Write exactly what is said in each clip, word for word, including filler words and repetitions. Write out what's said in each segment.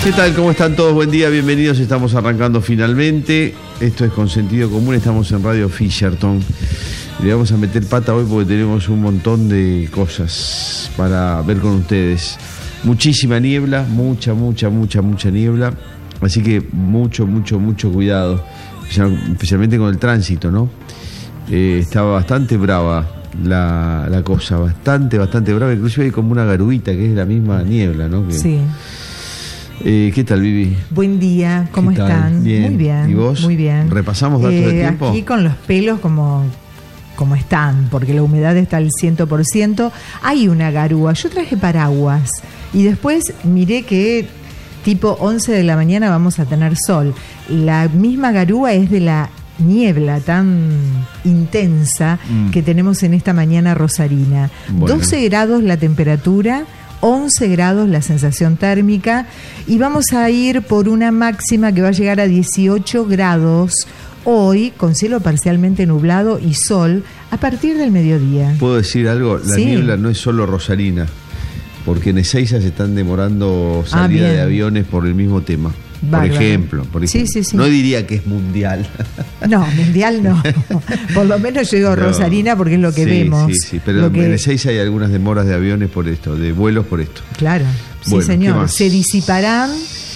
¿Qué tal? ¿Cómo están todos? Buen día, bienvenidos. Estamos arrancando finalmente. Esto es Con Sentido Común. Estamos en Radio Fisherton. Le vamos a meter pata hoy porque tenemos un montón de cosas para ver con ustedes. Muchísima niebla, mucha, mucha, mucha, mucha niebla. Así que mucho, mucho, mucho cuidado. Especialmente con el tránsito, ¿no? Eh, estaba bastante brava la, la cosa, bastante, bastante brava. Inclusive hay como una garuita que es la misma niebla, ¿no? Que, sí. Eh, ¿Qué tal, Vivi? Buen día, ¿cómo están? Bien. Muy bien. ¿Y vos? Muy bien. ¿Repasamos datos eh, de tiempo? Aquí con los pelos como, como están, porque la humedad está al cien por ciento. Hay una garúa. Yo traje paraguas y después miré que tipo once de la mañana vamos a tener sol. La misma garúa es de la niebla tan intensa mm. que tenemos en esta mañana rosarina. Bueno. doce grados la temperatura, once grados la sensación térmica y vamos a ir por una máxima que va a llegar a dieciocho grados hoy con cielo parcialmente nublado y sol a partir del mediodía. ¿Puedo decir algo? La sí. niebla no es solo rosarina, porque en Ezeiza se están demorando salida ah, de aviones por el mismo tema. Por ejemplo, por ejemplo. Sí, sí, sí. No diría que es mundial. No, mundial no. Por lo menos yo digo no. Rosarina porque es lo que sí, vemos. Sí, sí, pero que... en Ezeiza hay algunas demoras de aviones por esto, de vuelos por esto. Claro, bueno, sí señor. Se disiparán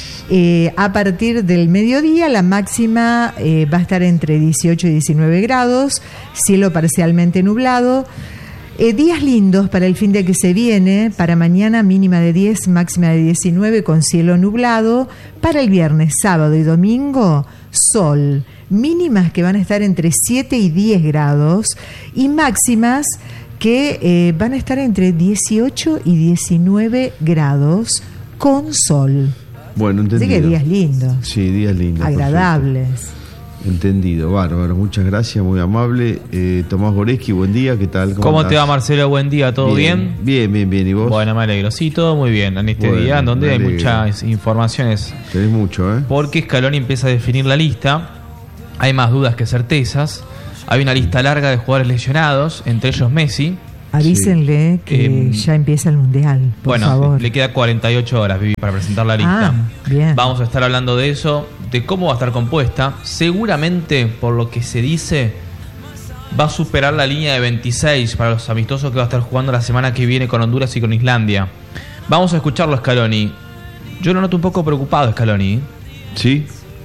eh, a partir del mediodía. La máxima eh, va a estar entre dieciocho y diecinueve grados, cielo parcialmente nublado. Eh, días lindos para el fin de que se viene, para mañana mínima de diez, máxima de diecinueve con cielo nublado, para el viernes, sábado y domingo, sol, mínimas que van a estar entre siete y diez grados y máximas que eh, van a estar entre dieciocho y diecinueve grados con sol. Bueno, entendido. Así que días lindos. Sí, días lindos. Agradables. Perfecto. Entendido, bárbaro, muchas gracias, muy amable. Eh, Tomás Goreski, buen día, ¿qué tal? ¿Cómo, ¿Cómo te va, Marcelo? Buen día, ¿todo bien? Bien, bien, bien, ¿y vos? Bueno, me alegro, sí, todo muy bien en este bueno, día, en donde hay muchas informaciones. Tenés mucho, ¿eh? Porque Scaloni empieza a definir la lista, hay más dudas que certezas, hay una lista larga de jugadores lesionados, entre ellos Messi. Avísenle sí. que eh, ya empieza el Mundial, por bueno, favor. Bueno, le queda cuarenta y ocho horas, Vivi, para presentar la lista. Ah, bien. Vamos a estar hablando de eso, de cómo va a estar compuesta. Seguramente, por lo que se dice, va a superar la línea de veintiséis para los amistosos que va a estar jugando la semana que viene con Honduras y con Islandia. Vamos a escucharlo, Scaloni. Yo lo noto un poco preocupado, Scaloni. ¿Sí?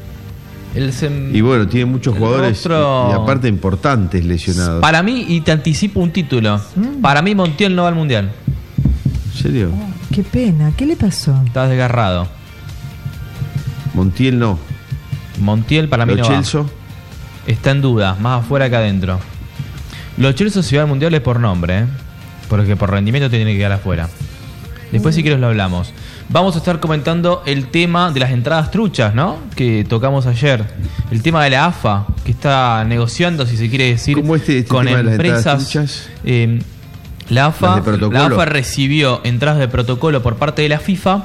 El sem... Y bueno, tiene muchos jugadores rostro... y, y aparte importantes lesionados. Para mí, y te anticipo un título, mm. para mí Montiel no va al Mundial. ¿En serio? Oh, qué pena, ¿qué le pasó? Estás desgarrado. Montiel no. Montiel para mí Lo no Chelsea va. Está en duda, más afuera que adentro. Los Chelsea si va al Mundial es por nombre, ¿eh? Porque por rendimiento te tiene que quedar afuera. Después mm. si quieres lo hablamos. Vamos a estar comentando el tema de las entradas truchas, ¿no? Que tocamos ayer. El tema de la A F A, que está negociando, si se quiere decir, ¿Cómo este, este con tema empresas. De las entradas truchas? Eh, la A F A, de la A F A recibió entradas de protocolo por parte de la FIFA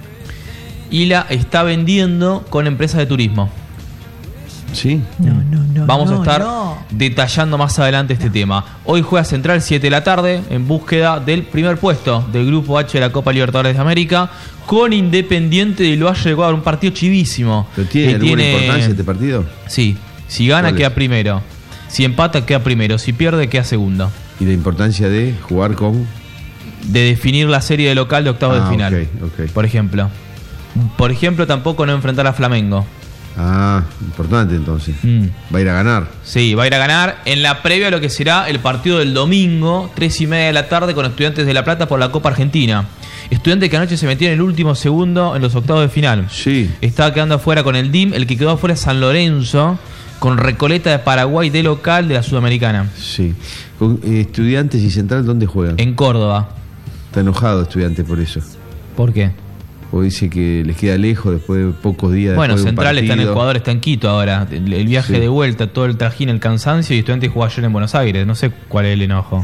y la está vendiendo con empresas de turismo. Sí. No, no, no. Vamos no, a estar no. detallando más adelante este no. tema. Hoy juega Central siete de la tarde en búsqueda del primer puesto del Grupo H de la Copa Libertadores de América con Independiente de Valle de un partido chivísimo. ¿Pero tiene alguna tiene... importancia este partido? Sí. Si gana queda primero. Si empata queda primero. Si pierde queda segundo. ¿Y la importancia de jugar con? De definir la serie de local de octavos ah, de final. Okay, okay. Por ejemplo. Por ejemplo, tampoco no enfrentar a Flamengo. Ah, importante entonces. Mm. Va a ir a ganar. Sí, va a ir a ganar en la previa a lo que será el partido del domingo, tres y media de la tarde, con Estudiantes de La Plata por la Copa Argentina. Estudiantes que anoche se metió en el último segundo en los octavos de final. Sí. Estaba quedando afuera con el D I M, el que quedó afuera es San Lorenzo, con Recoleta de Paraguay de local de la Sudamericana. Sí. Con eh, Estudiantes y Central, ¿dónde juegan? En Córdoba. Está enojado Estudiantes por eso. ¿Por qué? O dice que les queda lejos después de pocos días. Bueno, de Central un está en Ecuador, está en Quito ahora. El, el viaje sí. de vuelta, todo el trajín, el cansancio, y Estudiantes jugó ayer en Buenos Aires. No sé cuál es el enojo.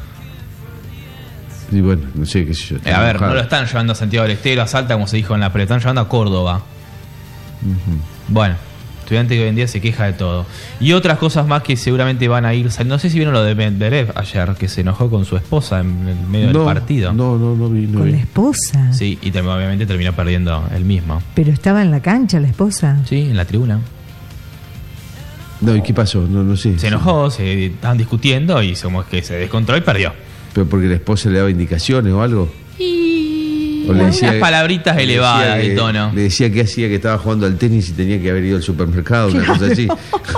Y bueno, no sé qué sé yo. Eh, a ver, enojado. No lo están llevando a Santiago del Estero, a Salta, como se dijo en la pre, están llevando a Córdoba. Uh-huh. Bueno, Estudiante que hoy en día se queja de todo. Y otras cosas más que seguramente van a ir. No sé si vieron lo de Medvedev ayer, que se enojó con su esposa en el medio no, del partido. No, no, no vi. No ¿Con vi. la esposa? Sí, y terminó, obviamente terminó perdiendo él mismo. ¿Pero estaba en la cancha la esposa? Sí, en la tribuna. No, ¿y qué pasó? No, no sé. Se enojó, se estaban discutiendo y como que se descontroló y perdió. ¿Pero porque la esposa le daba indicaciones o algo? Y O le decía unas que- palabritas le elevadas decía de que- tono. Le decía que hacía que estaba jugando al tenis y tenía que haber ido al supermercado, una cosa así.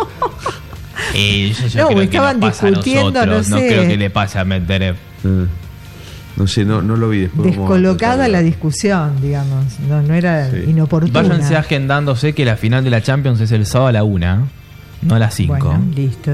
Y yo, yo No, creo que estaban nos pasa a discutiendo, nosotros. no No sé. creo que le pase a Medvedev. Ah. No sé, no, no lo vi después. vamos a Descolocada tratar de la ver. discusión, digamos. No, no era Sí. inoportuna. Váyanse agendándose que la final de la Champions es el sábado a la una, no a las cinco. Bueno, listo.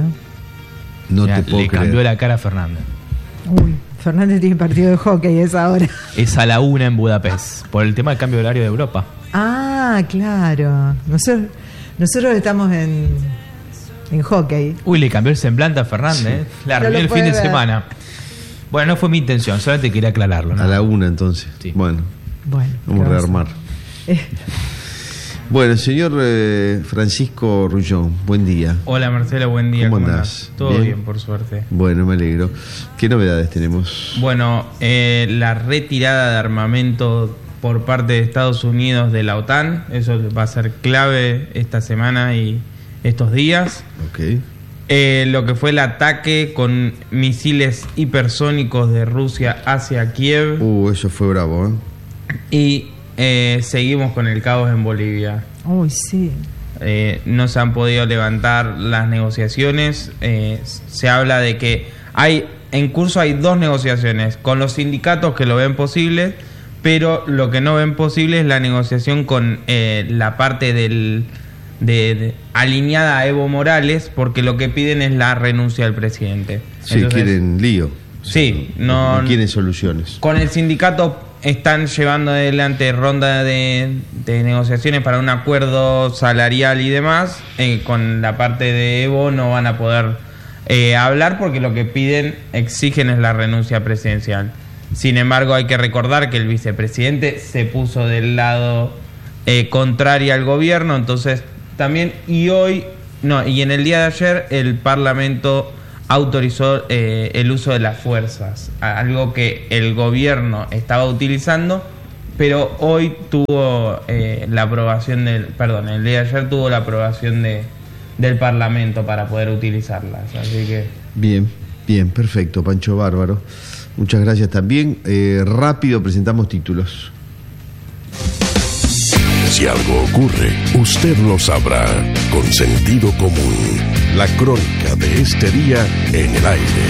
No Mira, te puedo le creer. cambió la cara a Fernández. Uy, Fernández tiene partido de hockey a esa hora. Es a la una en Budapest, por el tema del cambio de horario de Europa. Ah, claro. Nosotros, nosotros estamos en, en hockey. Uy, le cambió el semblante a Fernández. ¿eh? La No arruinó lo el fin puede de ver. semana. Bueno, no fue mi intención, solamente quería aclararlo. ¿no? A la una entonces. Sí. Bueno, Bueno, vamos a ¿qué rearmar. vas a- Eh, Bueno, señor eh, Francisco Rullón, buen día. Hola Marcelo, buen día. ¿Cómo ¿Cómo, andás? andás? Todo ¿Bien? bien? por suerte. Bueno, me alegro. ¿Qué novedades tenemos? Bueno, eh, la retirada de armamento por parte de Estados Unidos de la OTAN, eso va a ser clave esta semana y estos días. Ok. Eh, lo que fue el ataque con misiles hipersónicos de Rusia hacia Kiev. Uh, eso fue bravo, ¿eh? Y eh, seguimos con el caos en Bolivia. Uy, sí. Eh, no se han podido levantar las negociaciones. Eh, se habla de que hay en curso hay dos negociaciones con los sindicatos que lo ven posible, pero lo que no ven posible es la negociación con eh, la parte del de, de- alineada a Evo Morales, porque lo que piden es la renuncia del presidente. Sí, Entonces, quieren lío. Sí, no, No quieren soluciones. con el sindicato están llevando adelante ronda de, de negociaciones para un acuerdo salarial y demás. Eh, con la parte de Evo no van a poder eh, hablar porque lo que piden, exigen es la renuncia presidencial. Sin embargo, hay que recordar que el vicepresidente se puso del lado eh, contrario al gobierno, entonces también, y hoy, no, y en el día de ayer el Parlamento autorizó eh, el uso de las fuerzas, algo que el gobierno estaba utilizando, pero hoy tuvo eh, la aprobación del, perdón, el día de ayer tuvo la aprobación de del Parlamento para poder utilizarlas, así que Bien, bien, perfecto, Pancho Bárbaro. Muchas gracias también. Eh, rápido presentamos títulos. Si algo ocurre, usted lo sabrá con sentido común. La crónica de este día en el aire.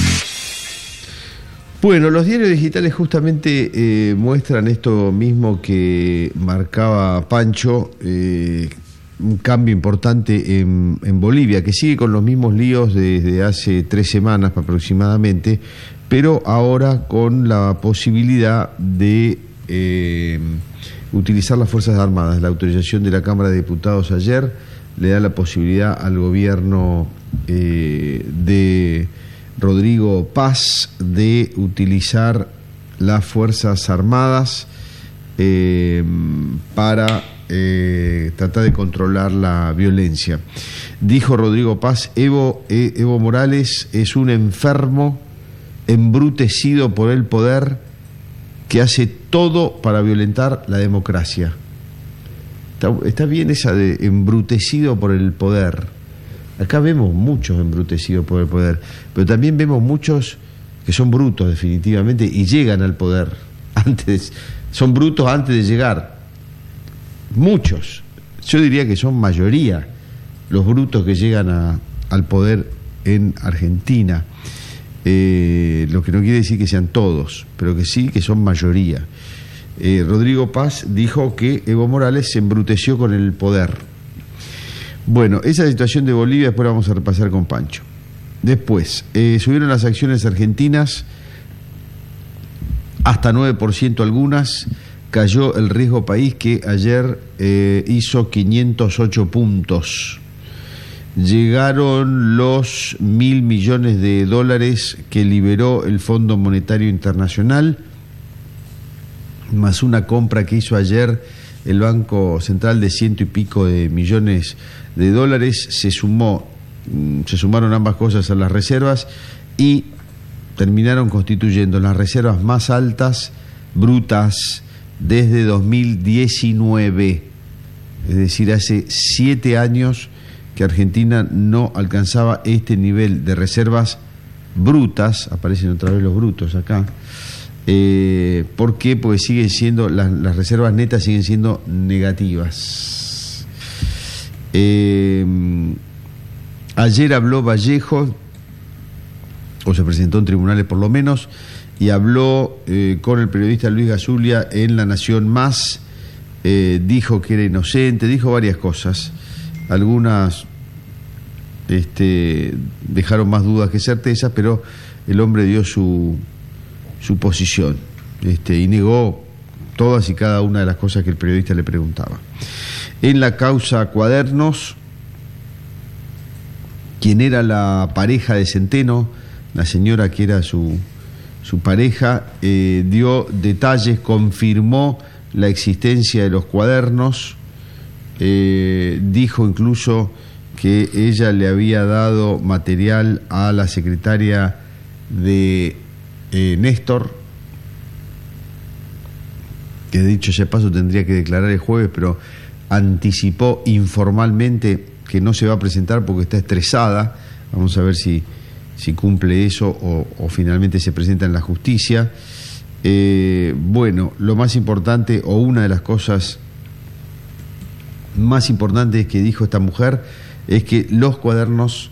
Bueno, los diarios digitales justamente eh, muestran esto mismo que marcaba Pancho, eh, un cambio importante en, en Bolivia, que sigue con los mismos líos desde hace tres semanas aproximadamente, pero ahora con la posibilidad de eh, utilizar las Fuerzas Armadas. La autorización de la Cámara de Diputados ayer le da la posibilidad al gobierno eh, de Rodrigo Paz de utilizar las Fuerzas Armadas eh, para eh, tratar de controlar la violencia. Dijo Rodrigo Paz, Evo, eh, Evo Morales es un enfermo embrutecido por el poder que hace todo para violentar la democracia. Está, está bien esa de embrutecido por el poder. Acá vemos muchos embrutecidos por el poder, pero también vemos muchos que son brutos definitivamente y llegan al poder. Antes, son brutos antes de llegar. Muchos. Yo diría que son mayoría los brutos que llegan a, al poder en Argentina. Eh, lo que no quiere decir que sean todos, pero que sí que son mayoría. Eh, Rodrigo Paz dijo que Evo Morales se embruteció con el poder. Bueno, esa situación de Bolivia después la vamos a repasar con Pancho. Después, eh, subieron las acciones argentinas hasta nueve por ciento algunas, cayó el riesgo país que ayer eh, hizo quinientos ocho puntos. Llegaron los mil millones de dólares que liberó el Fondo Monetario Internacional, más una compra que hizo ayer el Banco Central de ciento y pico de millones de dólares. Se sumó, se sumaron ambas cosas a las reservas y terminaron constituyendo las reservas más altas brutas desde dos mil diecinueve. Es decir, hace siete años que Argentina no alcanzaba este nivel de reservas brutas. Aparecen otra vez los brutos acá. Eh, ¿Por qué? Porque siguen siendo, las, las reservas netas siguen siendo negativas. Eh, ayer habló Vallejo, o se presentó en tribunales por lo menos, y habló eh, con el periodista Luis Gasulia en La Nación Más. Eh, dijo que era inocente, dijo varias cosas. Algunas este, dejaron más dudas que certezas, pero el hombre dio su, su posición este, y negó todas y cada una de las cosas que el periodista le preguntaba. En la causa Cuadernos, quien era la pareja de Centeno, la señora que era su, su pareja, eh, dio detalles, confirmó la existencia de los cuadernos, eh, dijo incluso que ella le había dado material a la secretaria de eh, Néstor, que dicho sea paso tendría que declarar el jueves, pero anticipó informalmente que no se va a presentar porque está estresada. Vamos a ver si, si cumple eso o, o finalmente se presenta en la justicia. Eh, bueno, lo más importante, o una de las cosas más importantes que dijo esta mujer, es que los cuadernos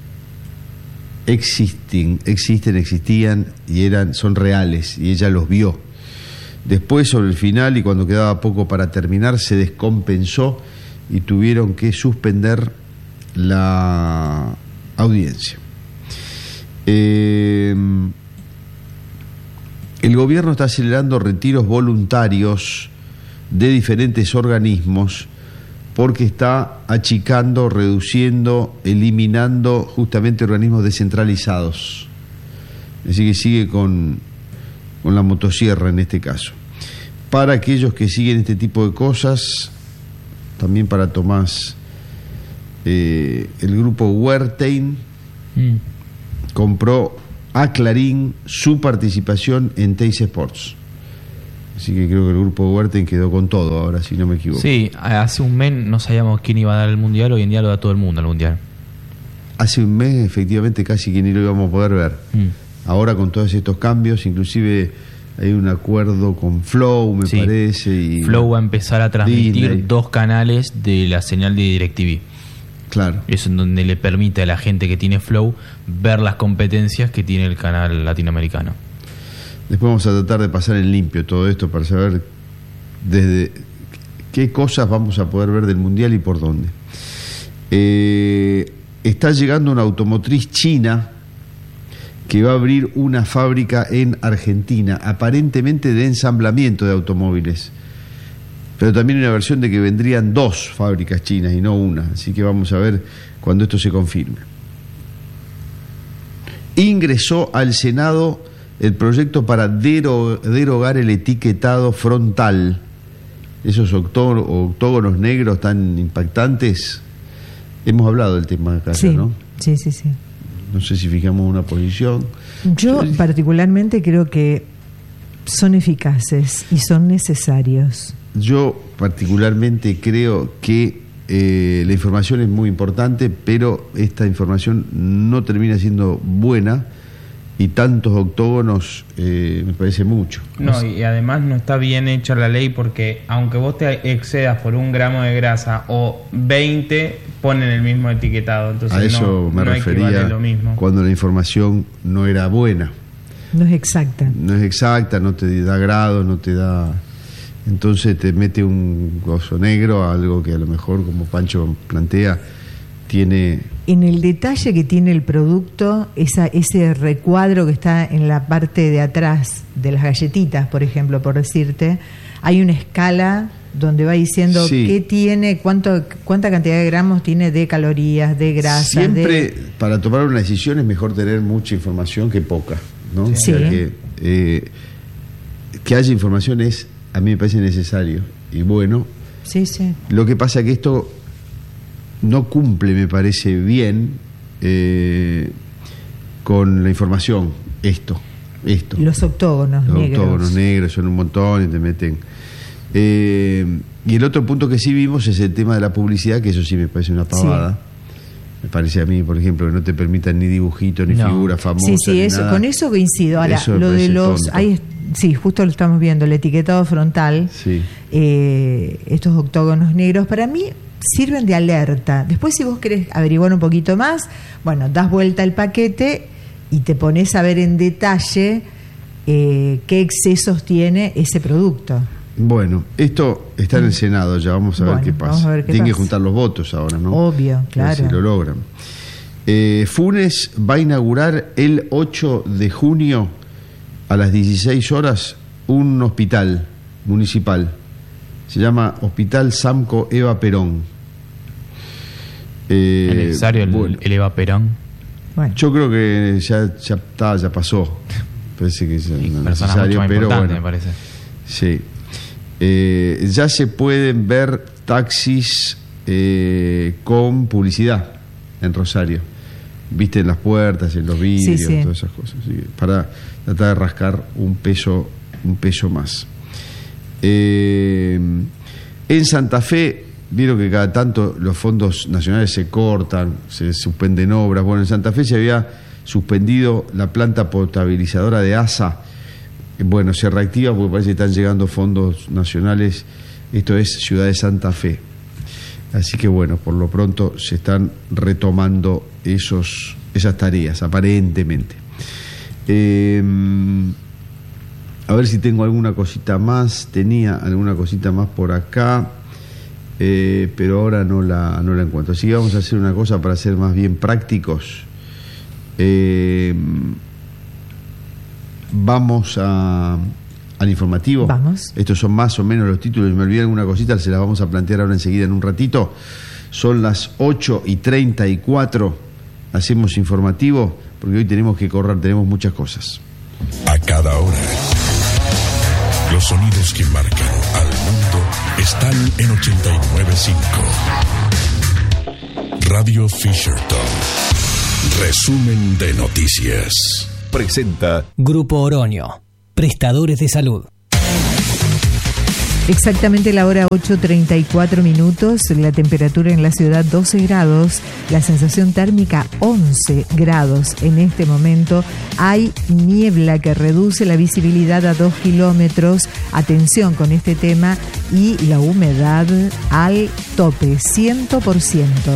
existen, existen, existían y eran, son reales, y ella los vio. Después, sobre el final y cuando quedaba poco para terminar, se descompensó y tuvieron que suspender la audiencia. Eh, el gobierno está acelerando retiros voluntarios de diferentes organismos porque está achicando, reduciendo, eliminando justamente organismos descentralizados. Así que sigue con, con la motosierra en este caso. Para aquellos que siguen este tipo de cosas, también para Tomás, eh, el grupo Wertheim mm. compró a Clarín su participación en Teis Sports. Así que creo que el grupo Wertheim quedó con todo ahora, si no me equivoco. Sí, hace un mes no sabíamos quién iba a dar el Mundial, hoy en día lo da todo el mundo el Mundial. Hace un mes efectivamente casi que ni lo íbamos a poder ver. Mm. Ahora con todos estos cambios, inclusive hay un acuerdo con Flow, me sí. parece. Y Flow va a empezar a transmitir Disney. dos canales de la señal de DirecTV. Claro. Eso en donde le permite a la gente que tiene Flow ver las competencias que tiene el canal latinoamericano. Después vamos a tratar de pasar en limpio todo esto para saber desde qué cosas vamos a poder ver del Mundial y por dónde. Eh, está llegando una automotriz china que va a abrir una fábrica en Argentina, aparentemente de ensamblamiento de automóviles. Pero también hay una versión de que vendrían dos fábricas chinas y no una. Así que vamos a ver cuando esto se confirme. Ingresó al Senado el proyecto para derogar el etiquetado frontal. Esos octógonos, octógonos negros tan impactantes. Hemos hablado del tema acá, sí, ¿no? Sí, sí, sí. No sé si fijamos una posición. Yo particularmente creo que son eficaces y son necesarios. Yo particularmente creo que eh, la información es muy importante, pero esta información no termina siendo buena y tantos octógonos eh, me parece mucho. No, y además no está bien hecha la ley porque aunque vos te excedas por un gramo de grasa o veinte, ponen el mismo etiquetado. Entonces a eso no, me no refería lo mismo. Cuando la información no era buena. No es exacta. No es exacta, no te da grados, no te da... Entonces te mete un gozo negro, algo que a lo mejor, como Pancho plantea, tiene... En el detalle que tiene el producto, esa, ese recuadro que está en la parte de atrás de las galletitas, por ejemplo, por decirte, hay una escala donde va diciendo sí. qué tiene, cuánto, cuánta cantidad de gramos tiene de calorías, de grasa. Siempre de... para tomar una decisión es mejor tener mucha información que poca, ¿no? Sí. O sea que, eh, que haya información es a mí me parece necesario y bueno. Sí, sí. Lo que pasa es que esto no cumple, me parece bien, eh, con la información, esto, esto. Los octógonos Los negros. Los octógonos negros son un montón y te meten... Eh, y el otro punto que sí vimos es el tema de la publicidad, que eso sí me parece una pavada. Sí. Me parece a mí, por ejemplo, que no te permitan ni dibujitos, ni no. figuras famosas. Sí, sí, eso, nada. Con eso coincido. Ahora, eso lo de los... tonto. Hay, sí, justo lo estamos viendo, el etiquetado frontal. Sí. Eh, estos octógonos negros, para mí, sirven de alerta. Después, si vos querés averiguar un poquito más, bueno, das vuelta al paquete y te pones a ver en detalle eh, qué excesos tiene ese producto. Bueno, esto está en el Senado ya, vamos a bueno, ver qué pasa. Vamos a ver qué Tienen pasa. que juntar los votos ahora, ¿no? Obvio, claro. A ver si lo logran. Eh, Funes va a inaugurar el ocho de junio a las dieciséis horas un hospital municipal. Se llama Hospital Samco Eva Perón. Eh, ¿Es necesario el, bueno, el Eva Perón? Bueno. Yo creo que ya, ya, está, ya pasó. Parece que es no necesario, pero bueno. Me parece. Sí. Eh, ya se pueden ver taxis eh, con publicidad en Rosario. Viste en las puertas, en los vidrios, sí, sí. Todas esas cosas. Así que para tratar de rascar un peso, un peso más. Eh, en Santa Fe, vieron que cada tanto los fondos nacionales se cortan, se suspenden obras. Bueno, en Santa Fe se había suspendido la planta potabilizadora de ASA. Bueno, se reactiva porque parece que están llegando fondos nacionales. Esto es Ciudad de Santa Fe. Así que bueno, por lo pronto se están retomando esos, esas tareas, aparentemente. Eh, a ver si tengo alguna cosita más. Tenía alguna cosita más por acá, eh, pero ahora no la, no la encuentro. Así que vamos a hacer una cosa para ser más bien prácticos. Eh, Vamos a, al informativo. Vamos. Estos son más o menos los títulos. Me olvidé alguna cosita, se las vamos a plantear ahora enseguida en un ratito. Son las ocho y treinta y cuatro. Hacemos informativo porque hoy tenemos que correr, tenemos muchas cosas. A cada hora, los sonidos que marcan al mundo están en ochenta y nueve punto cinco. Radio Fisherton. Resumen de noticias. Presenta Grupo Oroño, prestadores de salud. Exactamente la hora ocho treinta y cuatro minutos, la temperatura en la ciudad doce grados, la sensación térmica once grados en este momento. Hay niebla que reduce la visibilidad a dos kilómetros. Atención con este tema, y la humedad al tope, cien por ciento.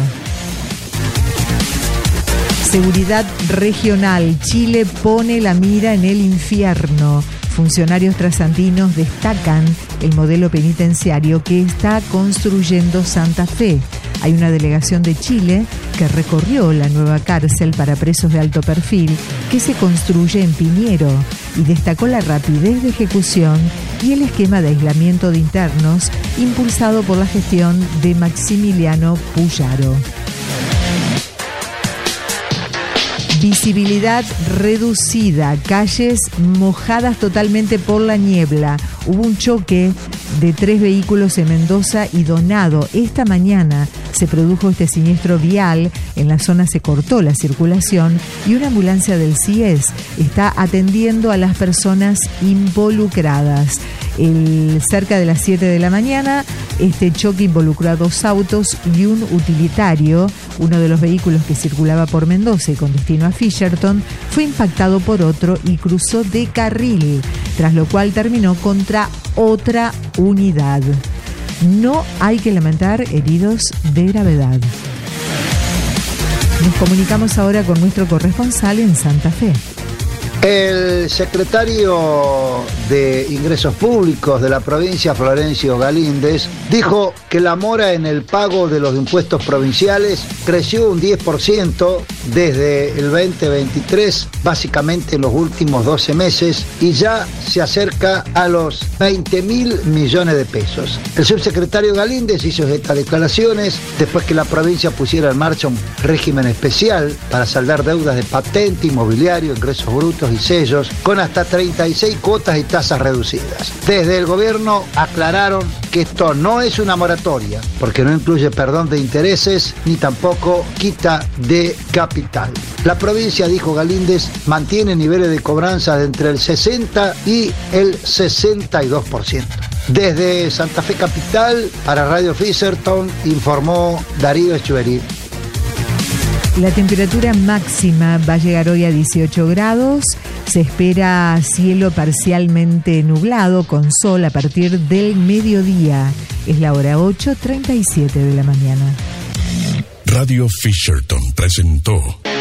Seguridad regional. Chile pone la mira en el infierno. Funcionarios trasandinos destacan el modelo penitenciario que está construyendo Santa Fe. Hay una delegación de Chile que recorrió la nueva cárcel para presos de alto perfil que se construye en Piñero y destacó la rapidez de ejecución y el esquema de aislamiento de internos impulsado por la gestión de Maximiliano Puyaro. Visibilidad reducida, calles mojadas totalmente por la niebla. Hubo un choque de tres vehículos en Mendoza y Donado. Esta mañana se produjo este siniestro vial, en la zona se cortó la circulación y una ambulancia del C I E S está atendiendo a las personas involucradas. El, cerca de las siete de la mañana, este choque involucró a dos autos y un utilitario. Uno de los vehículos que circulaba por Mendoza y con destino a Fisherton fue impactado por otro y cruzó de carril, tras lo cual terminó contra otra unidad. No hay que lamentar heridos de gravedad. Nos comunicamos ahora con nuestro corresponsal en Santa Fe. El secretario de Ingresos Públicos de la provincia, Florencio Galíndez, dijo que la mora en el pago de los impuestos provinciales creció un diez por ciento desde el veinte veintitrés, básicamente en los últimos doce meses, y ya se acerca a los veinte mil millones de pesos. El subsecretario Galíndez hizo estas declaraciones después que la provincia pusiera en marcha un régimen especial para saldar deudas de patente, inmobiliario, ingresos brutos y sellos con hasta treinta y seis cuotas y tasas reducidas. Desde el gobierno aclararon que esto no es una moratoria, porque no incluye perdón de intereses ni tampoco quita de capital. La provincia, dijo Galíndez, mantiene niveles de cobranza de entre el sesenta y el sesenta y dos por ciento. Desde Santa Fe Capital, para Radio Fisherton, informó Darío Echeverri. La temperatura máxima va a llegar hoy a dieciocho grados. Se espera cielo parcialmente nublado con sol a partir del mediodía. Es la hora ocho treinta y siete de la mañana. Radio Fisherton presentó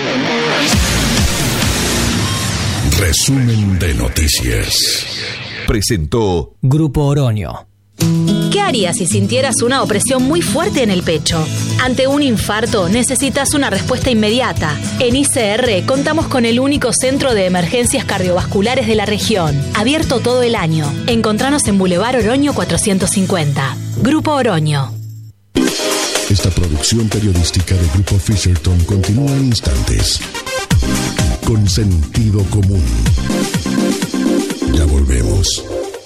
Resumen de Noticias. Presentó Grupo Oroño. ¿Qué harías si sintieras una opresión muy fuerte en el pecho? Ante un infarto necesitas una respuesta inmediata. En I C R contamos con el único centro de emergencias cardiovasculares de la región, abierto todo el año. Encontranos en Boulevard Oroño cuatrocientos cincuenta. Grupo Oroño. Esta producción periodística de Grupo Fisherton continúa en instantes. Con sentido común. Ya volvemos.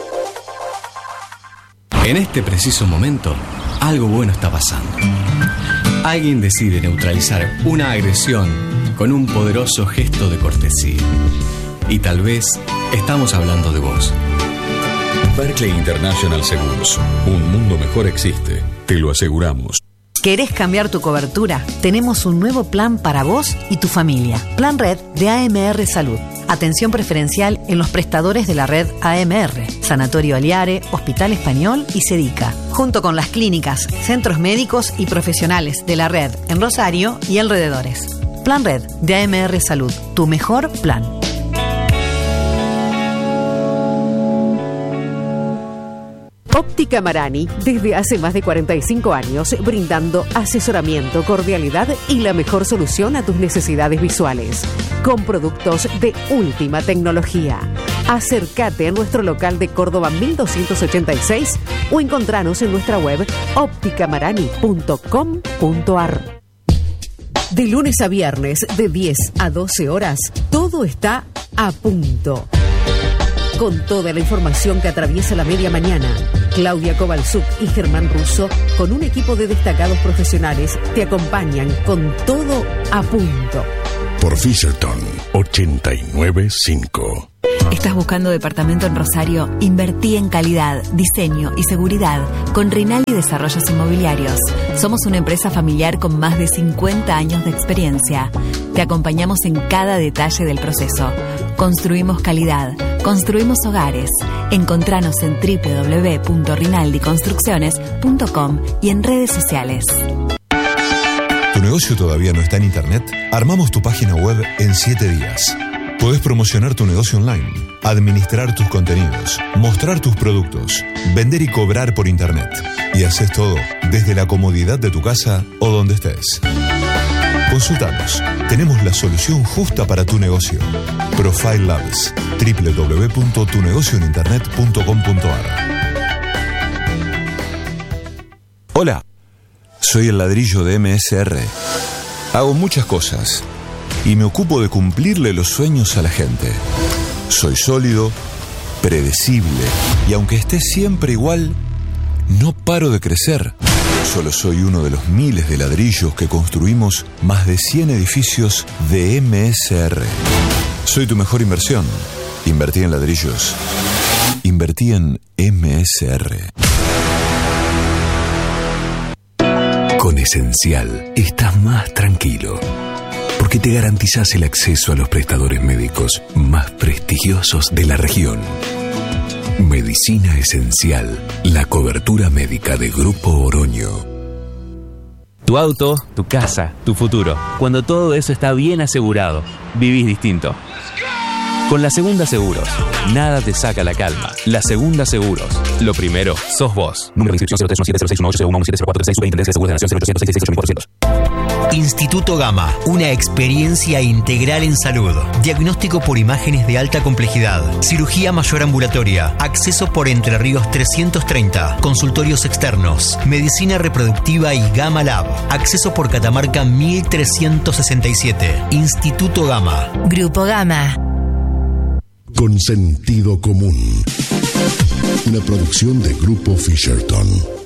En este preciso momento, algo bueno está pasando. Alguien decide neutralizar una agresión con un poderoso gesto de cortesía. Y tal vez estamos hablando de vos. Berkeley International Seguros. Un mundo mejor existe. Te lo aseguramos. ¿Querés cambiar tu cobertura? Tenemos un nuevo plan para vos y tu familia. Plan Red de A M R Salud. Atención preferencial en los prestadores de la red A M R, Sanatorio Aliare, Hospital Español y Sedica, junto con las clínicas, centros médicos y profesionales de la red en Rosario y alrededores. Plan Red de A M R Salud, tu mejor plan. Óptica Marani, desde hace más de cuarenta y cinco años, brindando asesoramiento, cordialidad y la mejor solución a tus necesidades visuales. Con productos de última tecnología. Acércate a nuestro local de Córdoba mil doscientos ochenta y seis o encontranos en nuestra web óptica marani punto com punto ar. De lunes a viernes, de diez a doce horas, todo está a punto. Con toda la información que atraviesa la media mañana, Claudia Kovalchuk y Germán Russo, con un equipo de destacados profesionales, te acompañan con todo a punto. Por Fisherton ochenta y nueve punto cinco. ¿Estás buscando departamento en Rosario? Invertí en calidad, diseño y seguridad con Rinaldi Desarrollos Inmobiliarios. Somos una empresa familiar con más de cincuenta años de experiencia. Te acompañamos en cada detalle del proceso. Construimos calidad, construimos hogares. Encontranos en doble u doble u doble u punto rinaldi construcciones punto com y en redes sociales. ¿Tu negocio todavía no está en internet? Armamos tu página web en siete días. Podés promocionar tu negocio online, administrar tus contenidos, mostrar tus productos, vender y cobrar por internet. Y haces todo desde la comodidad de tu casa o donde estés. Consultanos. Tenemos la solución justa para tu negocio. Profile Labs. doble u doble u doble u punto tu negocio en internet punto com punto ar. Hola. Soy el ladrillo de M S R. Hago muchas cosas y me ocupo de cumplirle los sueños a la gente. Soy sólido, predecible y aunque esté siempre igual, no paro de crecer. Solo soy uno de los miles de ladrillos que construimos más de cien edificios de M S R. Soy tu mejor inversión. Invertí en ladrillos. Invertí en M S R. Con Esencial estás más tranquilo, porque te garantizás el acceso a los prestadores médicos más prestigiosos de la región. Medicina Esencial, la cobertura médica de Grupo Oroño. Tu auto, tu casa, tu futuro. Cuando todo eso está bien asegurado, vivís distinto. Con La Segunda Seguros, nada te saca la calma. La Segunda Seguros, lo primero sos vos. Número de inscripción cero tres uno siete cero seis uno ocho cero uno siete cero cuatro tres seis, Superintendencia de Seguros de la Nación cero ochocientos seis seis ocho mil cuatrocientos. Instituto Gama, una experiencia integral en salud. Diagnóstico por imágenes de alta complejidad. Cirugía mayor ambulatoria. Acceso por Entre Ríos trescientos treinta. Consultorios externos. Medicina reproductiva y Gama Lab. Acceso por Catamarca mil trescientos sesenta y siete. Instituto Gama. Grupo Gama. con sentido común. Una producción de Grupo Fisherton.